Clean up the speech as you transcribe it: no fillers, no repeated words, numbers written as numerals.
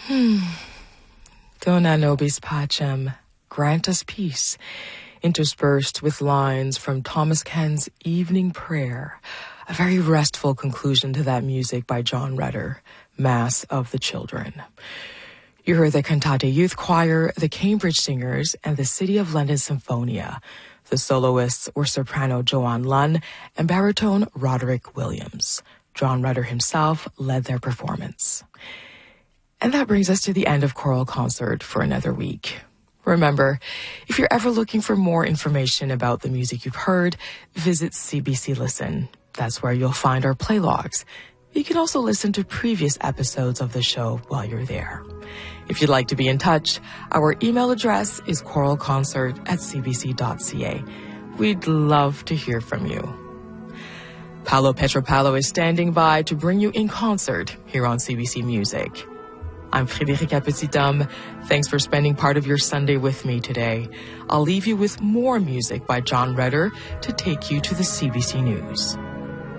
Dona nobis pacem, grant us peace, interspersed with lines from Thomas Ken's Evening Prayer, a very restful conclusion to that music by John Rutter, Mass of the Children. You heard the Cantate Youth Choir, the Cambridge Singers, and the City of London Symphonia. The soloists were soprano Joanne Lunn and baritone Roderick Williams. John Rutter himself led their performance. And that brings us to the end of Choral Concert for another week. Remember, if you're ever looking for more information about the music you've heard, visit CBC Listen. That's where you'll find our playlogs. You can also listen to previous episodes of the show while you're there. If you'd like to be in touch, our email address is choralconcert@cbc.ca. We'd love to hear from you. Paolo Petropalo is standing by to bring you In Concert here on CBC Music. I'm Frédérica Petit-Homme. Thanks for spending part of your Sunday with me today. I'll leave you with more music by John Rutter to take you to the CBC News.